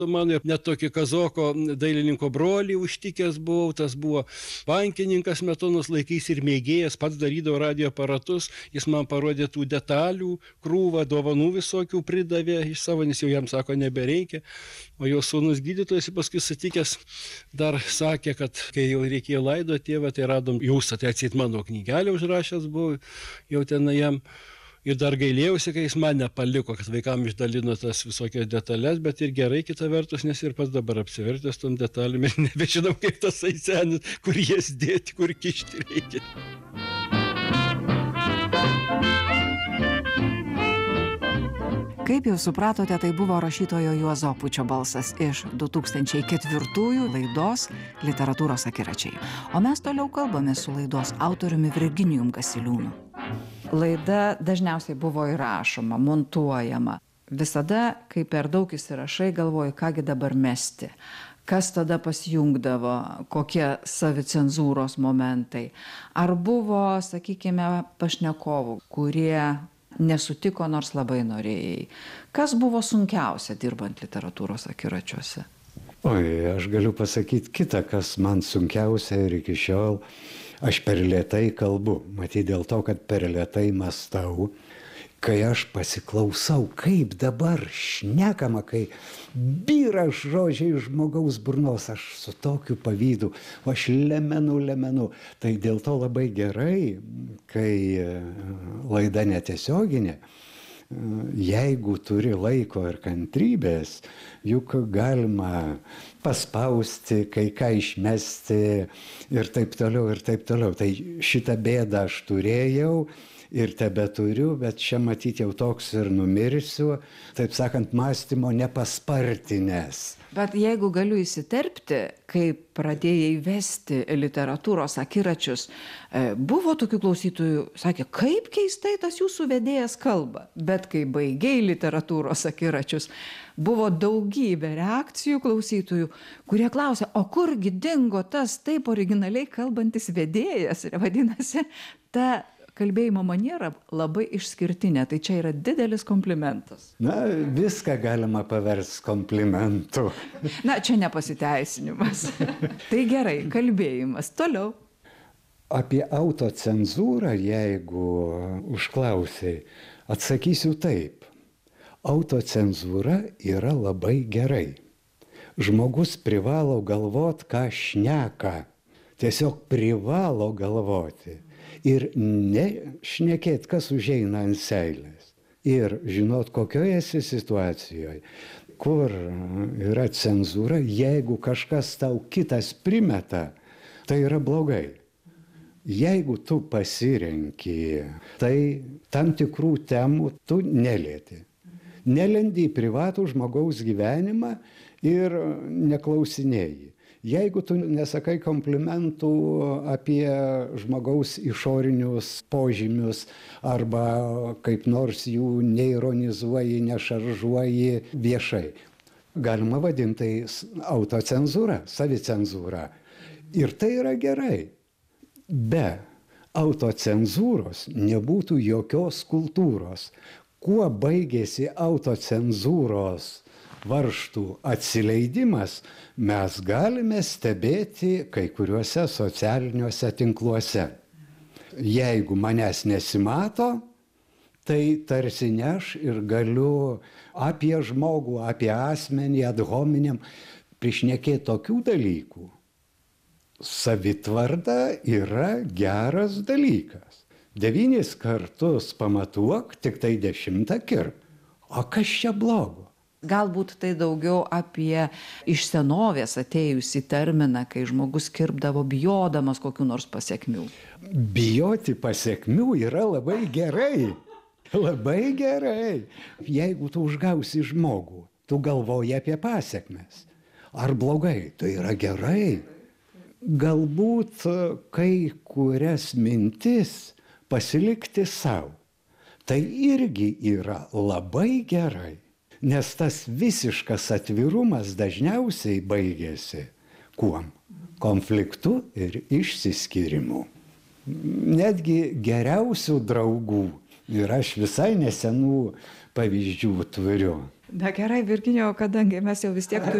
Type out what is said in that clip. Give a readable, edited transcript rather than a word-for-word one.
Mano net tokį kazoko dailininko brolį užtikęs buvau, tas buvo bankininkas Smetonos laikais ir mėgėjas, pats darydavo radijo aparatus, jis man parodė tų detalių, krūvą, dovanų visokių pridavė iš savo, nes jau jam sako nebereikia, o jo sūnus gydytojas paskui sutikęs dar sakė, kad kai jau reikėjo laido tėvą, tai radom jūs, tai atsit mano knygelę užrašęs buvo, jau ten jam. Ir dar gailėjausi, kai jis man nepaliko, kad vaikam išdalino tas visokias detalės, bet ir gerai kita vertus, nes ir pats dabar apsivertęs tom detalėm ir nebežinom, kaip tas senis, kur jas dėti, kur kišti reikia. Kaip jau supratote, tai buvo rašytojo Juozo Apučio balsas iš 2004 laidos Literatūros akiračiai. O mes toliau kalbame su laidos autoriumi Virginijum Gasiliūnu. Laida dažniausiai buvo įrašoma, montuojama. Visada, kai per daug įsirašai, galvoji, kągi dabar mesti. Kas tada pasijungdavo, kokie savicenzūros momentai. Ar buvo, sakykime, pašnekovų, kurie nesutiko, nors labai norėjai. Kas buvo sunkiausia dirbant literatūros akiračiuose? Oi, aš galiu pasakyti kitą, kas man sunkiausia ir iki šiol. Aš per lėtai kalbu, matyt dėl to, kad per lėtai mąstau, kai aš pasiklausau, kaip dabar šnekama, kai byra žodžiai iš žmogaus burnos, aš su tokiu pavydu, o aš lemenu. Tai dėl to labai gerai, kai laida netiesioginė, jeigu turi laiko ir kantrybės, juk galima paspausti, kai ką išmesti ir taip toliau. Tai šitą bėdą aš turėjau ir tebeturiu, bet čia matyti jau toks ir numirsiu, taip sakant, mąstymo nepaspartinęs. Bet jeigu galiu įsiterpti, kai pradėjai vesti literatūros akiračius, buvo tokių klausytojų, sakė, kaip keistai tas jūsų vedėjas kalba. Bet kai baigei literatūros akiračius, buvo daugybė reakcijų klausytojų, kurie klausė, o kurgi dingo tas taip originaliai kalbantis vedėjas? Ir vadinasi, ta kalbėjimo maniera labai išskirtinė, tai čia yra didelis komplimentas. Na, viską galima paversti komplimentu. Na, čia nepasiteisinimas. Tai gerai, kalbėjimas. Toliau. Apie autocenzūrą, jeigu užklausiai, atsakysiu taip. Autocenzūra yra labai gerai. Žmogus privalo galvoti, ką šneka. Tiesiog privalo galvoti. Ir nešnekėt, kas užeina ant seilės. Ir žinot, kokioje esi situacijoje, kur yra cenzūra, jeigu kažkas tau kitas primeta, tai yra blogai. Jeigu tu pasirenki, tai tam tikrų temų tu nelieti. Nelendi į privatų žmogaus gyvenimą ir neklausinėji. Jeigu tu nesakai komplimentų apie žmogaus išorinius požymius arba kaip nors jų neironizuoji, nešaržuoji viešai, galima vadinti tai autocenzūra, savicenzūra. Ir tai yra gerai. Be autocenzūros nebūtų jokios kultūros. Kuo baigėsi autocenzūros varžtų atsileidimas, mes galime stebėti kai kuriuose socialiniuose tinkluose. Jeigu manęs nesimato, tai tarsi ne aš ir galiu apie žmogų, apie asmenį, ad hominem prišnekėti tokių dalykų. Savitvarda yra geras dalykas. 9 kartus pamatuok, tik tai 10 kirp. O kas čia blogo? Galbūt tai daugiau apie iš senovės atėjusį terminą, kai žmogus kirpdavo bijodamas kokių nors pasekmių. Bijoti pasekmių yra labai gerai. Labai gerai. Jeigu tu užgausi žmogų, tu galvoji apie pasekmes. Ar blogai? Tai yra gerai. Galbūt kai kurias mintis pasilikti savo. Tai irgi yra labai gerai. Nes tas visiškas atvirumas dažniausiai baigėsi kuom? Konfliktu ir išsiskyrimu. Netgi geriausių draugų, ir aš visai nesenų pavyzdžių turiu. na gerai, Virginijau, kadangi mes jau vis tiek